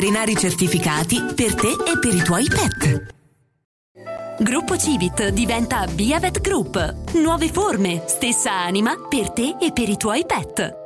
Veterinari certificati per te e per i tuoi pet. Gruppo Civit diventa Via Vet Group. Nuove forme, stessa anima per te e per i tuoi pet.